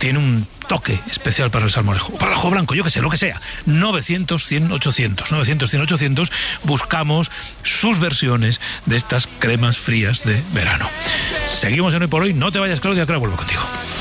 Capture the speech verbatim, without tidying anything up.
tiene un toque especial para el salmorejo, para el ajo blanco, yo que sé, lo que sea. novecientos, cien, ochocientos, novecientos, cien, ochocientos, buscamos sus versiones de estas cremas frías de verano. Seguimos en Hoy por Hoy, no te vayas, Claudia, que ahora vuelvo contigo.